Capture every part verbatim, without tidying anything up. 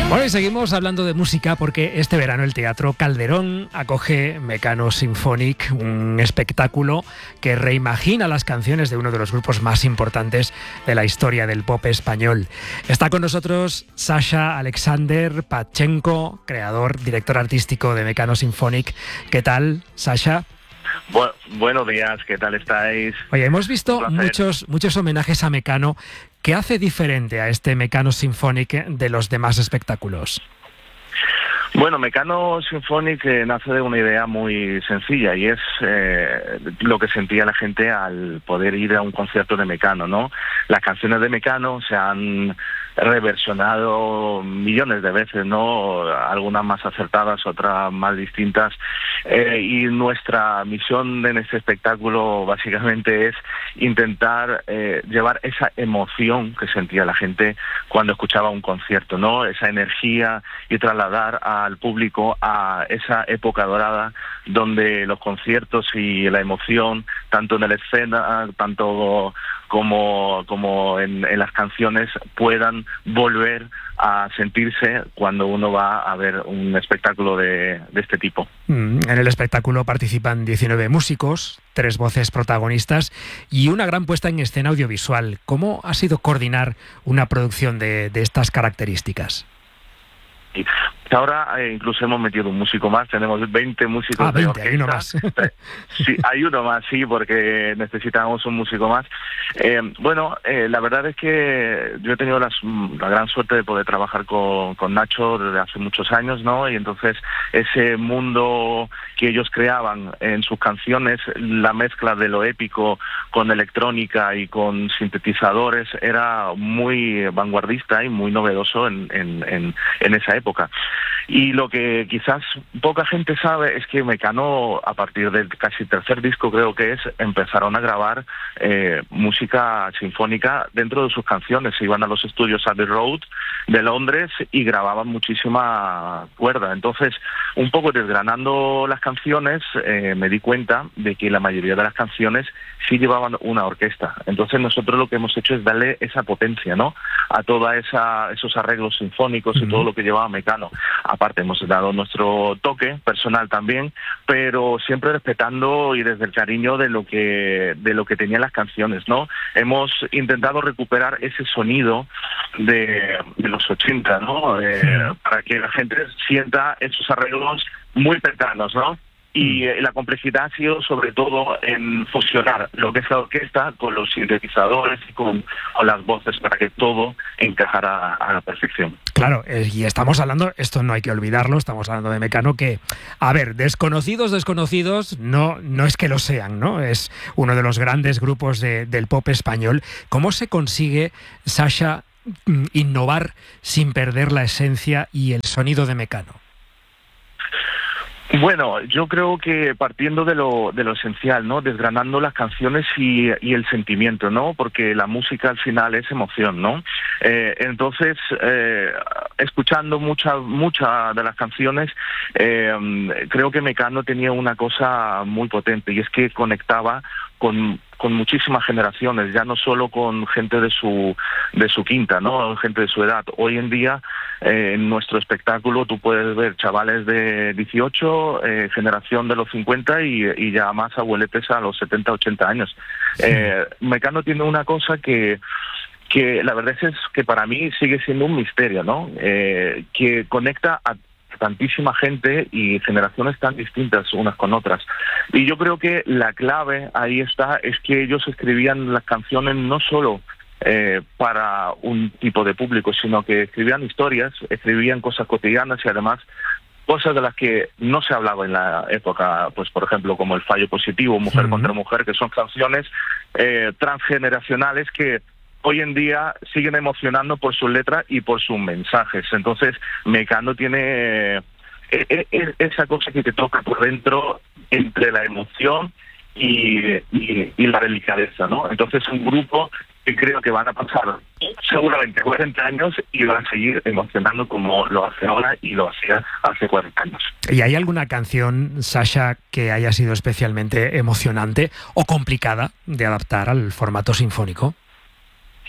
Bueno, y seguimos hablando de música porque este verano el Teatro Calderón acoge Mecano Symphonic, un espectáculo que reimagina las canciones de uno de los grupos más importantes de la historia del pop español. Está con nosotros Sasha Alexander Pachenko, creador, director artístico de Mecano Symphonic. ¿Qué tal, Sasha? Bu- buenos días, ¿qué tal estáis? Oye, hemos visto muchos, muchos homenajes a Mecano. ¿Qué hace diferente a este Mecano Symphonic de los demás espectáculos? Bueno, Mecano Symphonic eh, nace de una idea muy sencilla y es eh, lo que sentía la gente al poder ir a un concierto de Mecano, ¿no? Las canciones de Mecano se han reversionado millones de veces, ¿no? Algunas más acertadas, otras más distintas. Eh, y nuestra misión en este espectáculo básicamente es intentar eh, llevar esa emoción que sentía la gente cuando escuchaba un concierto, ¿no? Esa energía y trasladar al público a esa época dorada donde los conciertos y la emoción, tanto en la escena, tanto como, como en, en las canciones, puedan volver a sentirse cuando uno va a ver un espectáculo de, de este tipo. En el espectáculo participan diecinueve músicos, tres voces protagonistas y una gran puesta en escena audiovisual. ¿Cómo ha sido coordinar una producción de, de estas características? Ahora eh, incluso hemos metido un músico más, tenemos veinte músicos. Ah, veinte, de hay uno más. Sí, hay uno más, sí, porque necesitamos un músico más. Eh, bueno, eh, la verdad es que yo he tenido la, la gran suerte de poder trabajar con, con Nacho desde hace muchos años, ¿no? Y entonces ese mundo que ellos creaban en sus canciones, la mezcla de lo épico con electrónica y con sintetizadores, era muy vanguardista y muy novedoso en, en, en, en esa época. Y lo que quizás poca gente sabe es que Mecano, a partir del casi tercer disco, creo que es, empezaron a grabar eh, música sinfónica dentro de sus canciones. Se iban a los estudios Abbey Road de Londres y grababan muchísima cuerda. Entonces, un poco desgranando las canciones, eh, me di cuenta de que la mayoría de las canciones sí llevaban una orquesta. Entonces, nosotros lo que hemos hecho es darle esa potencia, ¿no?, a toda esa esos arreglos sinfónicos y todo lo que llevaba Mecano. Aparte, hemos dado nuestro toque personal también, pero siempre respetando y desde el cariño de lo que de lo que tenían las canciones, ¿no? Hemos intentado recuperar ese sonido de, de los ochenta, ¿no? Eh, sí. Para que la gente sienta esos arreglos muy cercanos, ¿no? Y eh, la complejidad ha sido sobre todo en fusionar lo que es la orquesta con los sintetizadores y con, con las voces para que todo encajara a la perfección. Claro, eh, y estamos hablando, esto no hay que olvidarlo, estamos hablando de Mecano que, a ver, desconocidos, desconocidos, no, no es que lo sean, ¿no? Es uno de los grandes grupos de, del pop español. ¿Cómo se consigue, Sasha, innovar sin perder la esencia y el sonido de Mecano? Bueno, yo creo que partiendo de lo de lo esencial, ¿no? Desgranando las canciones y, y el sentimiento, ¿no? Porque la música al final es emoción, ¿no? Eh, entonces, eh, escuchando muchas muchas de las canciones, eh, creo que Mecano tenía una cosa muy potente y es que conectaba con con muchísimas generaciones, ya no solo con gente de su de su quinta, ¿no? Gente de su edad. Hoy en día, eh, en nuestro espectáculo, tú puedes ver chavales de dieciocho, eh, generación de los cincuenta y, y ya más abueletes a los setenta, ochenta años. Sí. Eh, Mecano tiene una cosa que que la verdad es que para mí sigue siendo un misterio, ¿no? Eh, que conecta a tantísima gente y generaciones tan distintas unas con otras. Y yo creo que la clave ahí está, es que ellos escribían las canciones no solo eh, para un tipo de público, sino que escribían historias, escribían cosas cotidianas y además cosas de las que no se hablaba en la época, pues por ejemplo como El fallo positivo, Mujer uh-huh. contra mujer, que son canciones eh, transgeneracionales que hoy en día siguen emocionando por sus letras y por sus mensajes. Entonces, Mecano tiene eh, eh, esa cosa que te toca por dentro entre la emoción y, y, y la delicadeza, ¿no? Entonces, un grupo que creo que van a pasar seguramente cuarenta años y van a seguir emocionando como lo hace ahora y lo hacía hace cuarenta años. ¿Y hay alguna canción, Sasha, que haya sido especialmente emocionante o complicada de adaptar al formato sinfónico?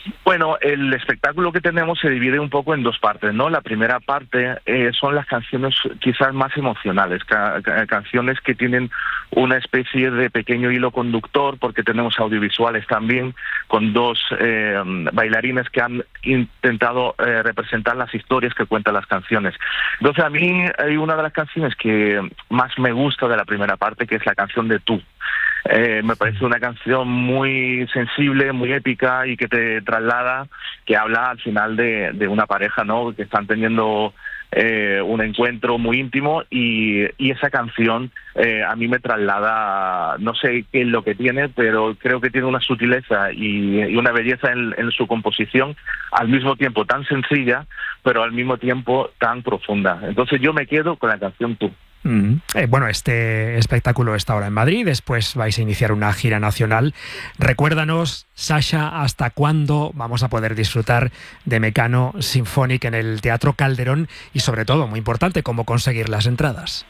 Bueno, el espectáculo que tenemos se divide un poco en dos partes, ¿no? La primera parte eh, son las canciones quizás más emocionales, ca ca canciones que tienen una especie de pequeño hilo conductor, porque tenemos audiovisuales también, con dos eh, bailarines que han intentado eh, representar las historias que cuentan las canciones. Entonces, a mí hay una de las canciones que más me gusta de la primera parte, que es la canción de Tú. Eh, me parece una canción muy sensible, muy épica y que te traslada, que habla al final de, de una pareja, ¿no? Que están teniendo eh, un encuentro muy íntimo y, y esa canción eh, a mí me traslada, no sé qué es lo que tiene, pero creo que tiene una sutileza y, y una belleza en, en su composición, al mismo tiempo tan sencilla, pero al mismo tiempo tan profunda. Entonces yo me quedo con la canción Tú. Mm. Eh, bueno, este espectáculo está ahora en Madrid, después vais a iniciar una gira nacional. Recuérdanos, Sasha, ¿hasta cuándo vamos a poder disfrutar de Mecano Symphonic en el Teatro Calderón? Y sobre todo, muy importante, ¿cómo conseguir las entradas?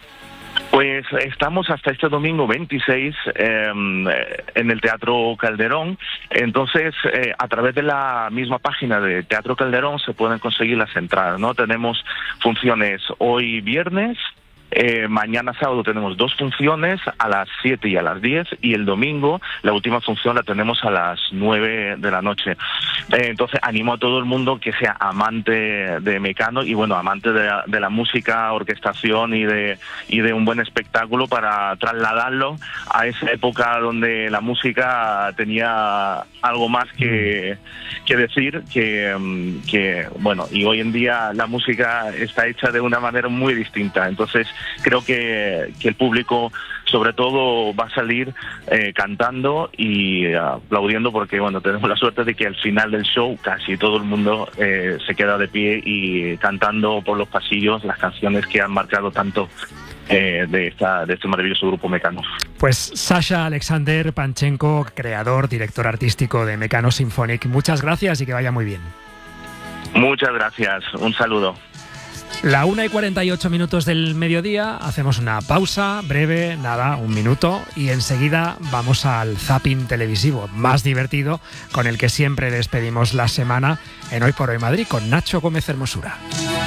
Pues estamos hasta este domingo veintiséis eh, en el Teatro Calderón. Entonces, eh, a través de la misma página de Teatro Calderón se pueden conseguir las entradas, ¿no? Tenemos funciones hoy viernes. Eh, mañana sábado tenemos dos funciones, a las siete y a las diez, y el domingo la última función la tenemos a las nueve de la noche. Eh, entonces animo a todo el mundo que sea amante de Mecano y bueno, amante de la, de la música, orquestación y de, y de un buen espectáculo, para trasladarlo a esa época donde la música tenía algo más que, que decir, que, que bueno, y hoy en día la música está hecha de una manera muy distinta. Entonces creo que, que el público sobre todo va a salir eh, cantando y uh, aplaudiendo, porque bueno, tenemos la suerte de que al final del show casi todo el mundo eh, se queda de pie y cantando por los pasillos las canciones que han marcado tanto eh, de, esta, de este maravilloso grupo Mecano. Pues Sasha Alexander Panchenko, creador, director artístico de Mecano Symphonic, muchas gracias y que vaya muy bien. Muchas gracias, un saludo. La una y cuarenta y ocho minutos del mediodía, hacemos una pausa breve, nada, un minuto, y enseguida vamos al zapping televisivo más divertido, con el que siempre despedimos la semana en Hoy por Hoy Madrid, con Nacho Gómez Hermosura.